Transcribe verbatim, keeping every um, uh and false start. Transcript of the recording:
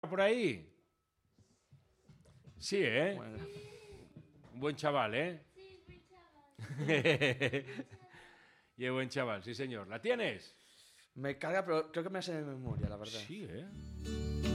por ahí? Sí, ¿eh? Bueno. Un buen chaval, ¿eh? Sí, buen chaval. Y es buen chaval, sí, señor. ¿La tienes? Me carga, pero creo que me hace de memoria, la verdad. Sí, ¿eh?